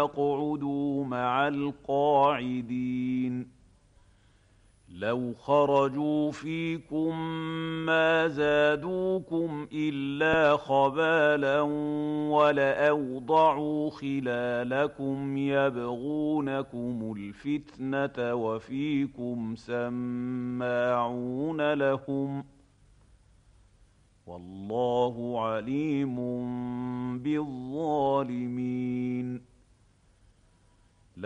يقعدوا مع القاعدين لو خرجوا فيكم ما زادوكم إلا خبالا ولأوضعوا خلالكم يبغونكم الفتنة وفيكم سماعون لهم والله عليم بالظالمين.